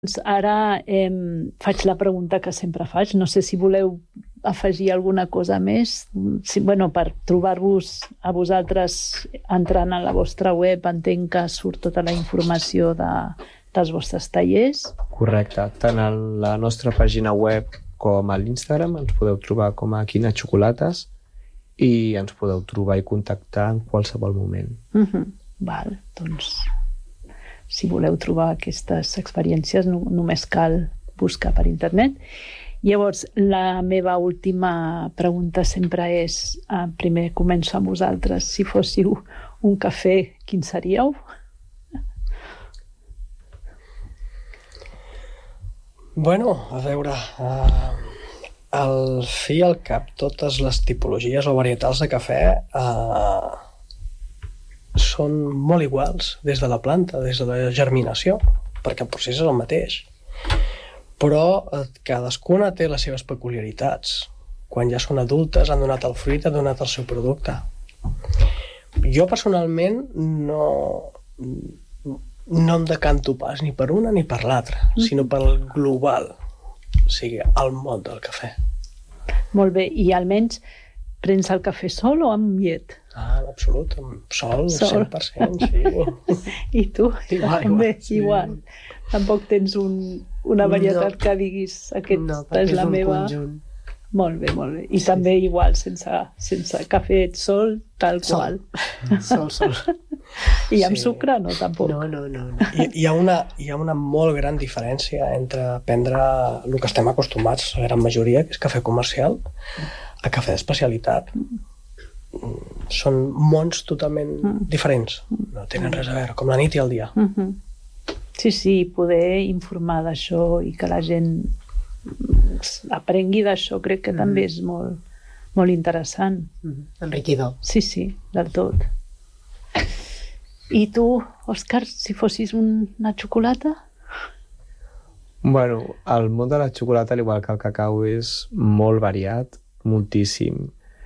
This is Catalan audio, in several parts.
Ara faig la pregunta que sempre faig. No sé si voleu afegir alguna cosa més. Per trobar-vos a vosaltres entrant a la vostra web, entenc que surt tota la informació dels vostres tallers. Correcte. Tant a la nostra pàgina web com a l'Instagram ens podeu trobar com a Quina Xocolates i ens podeu trobar i contactar en qualsevol moment. Val, doncs si voleu trobar aquestes experiències només cal buscar per internet. Llavors, la meva última pregunta sempre és, primer començo amb vosaltres, si fóssiu un cafè, quin seríeu? Bueno, a veure, al fi i al cap, totes les tipologies o varietals de cafè són molt iguals des de la planta, des de la germinació, perquè el procés és el mateix. Però cadascuna té les seves peculiaritats. Quan ja són adultes, han donat el fruit, han donat el seu producte. Jo personalment no em decanto pas ni per una ni per l'altra, sinó pel global, o sigui, el món del cafè. Molt bé, i almenys prens el cafè sol o amb llet? En absolut, amb sol, 100%, sí. I tu? Igual. Tampoc tens una varietat que diguis aquesta és la meva... Conjunt. Molt bé. I també igual, sense cafè sol, tal qual. Sol. I amb sucre no, tampoc. No. Hi ha una molt gran diferència entre prendre el que estem acostumats, la gran majoria, que és cafè comercial, a cafè d'especialitat. Són mons totalment diferents. No tenen res a veure, com la nit i el dia. Sí, poder informar d'això i que la gent aprengui d'això crec que també és molt interessant. Enriquidor. Sí, del tot. I tu, Òscar, si fossis una xocolata? Bueno, el món de la xocolata, al igual que el cacau, és molt variat, moltíssim.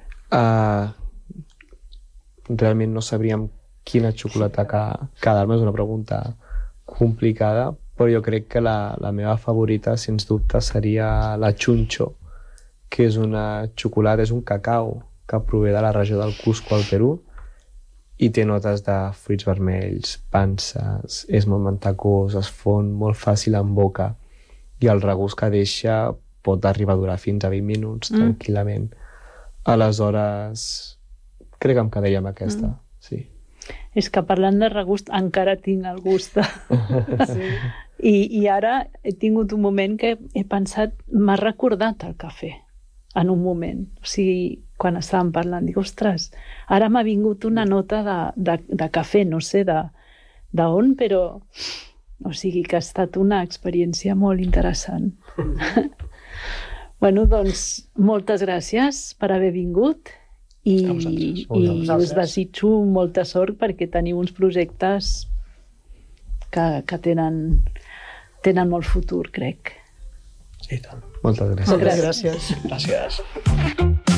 Realment no sabríem quina xocolata quedar-me, és una pregunta complicada, però jo crec que la meva favorita, sens dubte, seria la Chuncho, que és una xocolata, és un cacau que prové de la regió del Cusco, al Perú, i té notes de fruits vermells, panses, és molt mantecós, es fon molt fàcil en boca, i el regust que deixa pot arribar a durar fins a 20 minuts, tranquil·lament. Aleshores, crec que em quedaria amb aquesta, sí. És que parlant de regust encara tinc el gust. Sí. I ara he tingut un moment que he pensat, m'ha recordat el cafè, en un moment. O sigui, quan estàvem parlant, dic, ostres, ara m'ha vingut una nota de cafè, no sé d'on, però o sigui que ha estat una experiència molt interessant. Bueno, doncs, moltes gràcies per haver vingut i us desitjo molta sort perquè teniu uns projectes que tenen molt futur, crec. Sí, tant. Moltes gràcies. Gràcies. Gràcies.